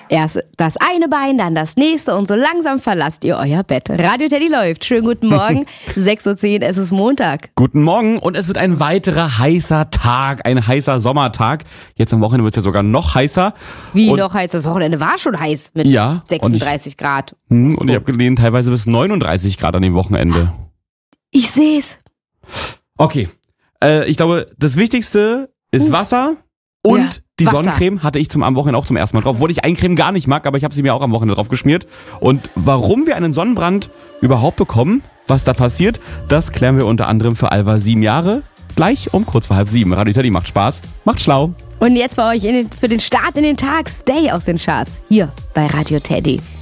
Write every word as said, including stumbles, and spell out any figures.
Erst das eine Bein, dann das nächste und so langsam verlasst ihr euer Bett. Radio Teddy läuft. Schönen guten Morgen. sechs Uhr zehn, es ist Montag. Guten Morgen und es wird ein weiterer heißer Tag, ein heißer Sommertag. Jetzt am Wochenende wird es ja sogar noch heißer. Wie und noch heiß? Das Wochenende war schon heiß mit ja, sechsunddreißig und ich, Grad. Hm, und ich habe gelesen, teilweise bis neununddreißig Grad an dem Wochenende. Ich seh's. Okay, äh, ich glaube, das Wichtigste ist Wasser und Ja, die Wasser. Sonnencreme hatte ich zum am Wochenende auch zum ersten Mal drauf. Obwohl ich Eincreme gar nicht mag, aber ich habe sie mir auch am Wochenende drauf geschmiert. Und warum wir einen Sonnenbrand überhaupt bekommen, was da passiert, das klären wir unter anderem für Alva sieben Jahre. Gleich um kurz vor halb sieben. Radio Teddy macht Spaß, macht schlau. Und jetzt für euch in den, für den Start in den Tag, Stay aus den Charts. Hier bei Radio Teddy.